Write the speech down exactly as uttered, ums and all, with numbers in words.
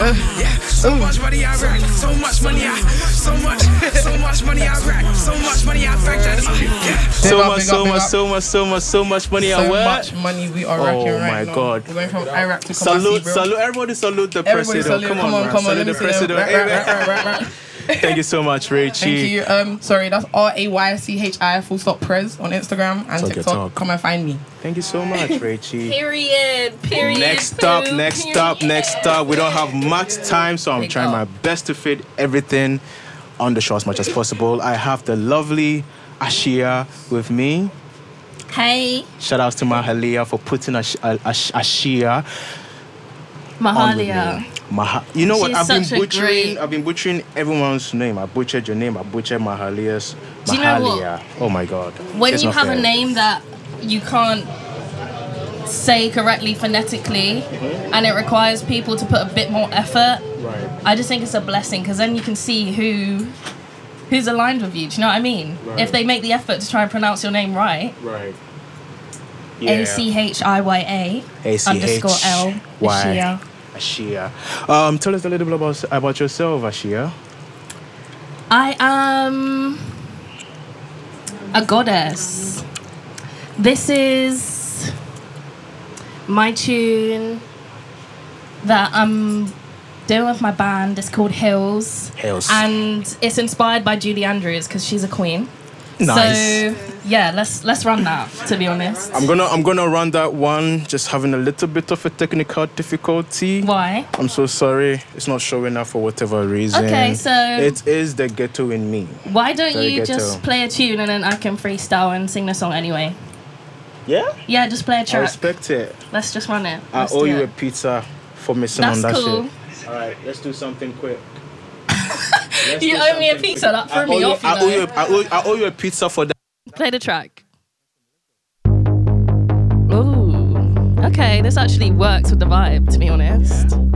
Uh, yeah, so Ooh. much money I rack, so much money I, so much, so much money I rack, so much money I back that. Yeah. So much, so much, so much, so much, so much money I work. So much money we are racking oh right now. Oh my God. We're going from Iraq to Kumasi, Salute, bro. salute, everybody salute the Everybody president. salute. Come, Come on, on, man. come on. Salute Let me the see president. them. Right, right, right, right, right. Thank you so much, Ray Chi. Thank you. Um, sorry, that's R A Y C H I full stop Prez on Instagram and Talk TikTok. Come and find me. Thank you so much, Ray Chi. Period. Period. Next up, next period. up, next up. We don't have much time, so I'm Big trying up. my best to fit everything on the show as much as possible. I have the lovely Ashia with me. Hey. Shout outs to Mahalia for putting Ash- Ash- Ashia. Mahalia. Maha- you know what? She's I've been such a butchering. great- I've been butchering everyone's name. I butchered your name. I butchered Mahalia's. Do you know what? Mahalia. Oh my God. When It's you not have fair. a name that you can't say correctly phonetically, Mm-hmm. and it requires people to put a bit more effort, Right. I just think it's a blessing because then you can see who who's aligned with you. Do you know what I mean? Right. If they make the effort to try and pronounce your name right, Right. A C H I Y A A C H underscore L Y. Ashia. Ashia. Um, tell us a little bit about about yourself, Ashia. I am a goddess. This is my tune that I'm doing with my band. It's called Hills. Hills. And it's inspired by Julie Andrews because she's a queen. Nice. So yeah, let's let's run that, to be honest. I'm gonna I'm gonna run that one. Just having a little bit of a technical difficulty. Why? I'm so sorry. It's not showing up for whatever reason. Okay, so it is the ghetto in me. why don't Very you ghetto. just play a tune and then I can freestyle and sing the song anyway? Yeah. Yeah, just play a I track. respect it. Let's just run it. I Let's owe do you it. a pizza for missing That's on that cool. shit. All right, let's do something quick. Let's You do owe me a something pizza. That I threw owe me you- off, you I owe know. you. I owe, I owe you a pizza for that. Play the track. Ooh. Okay, this actually works with the vibe, to be honest.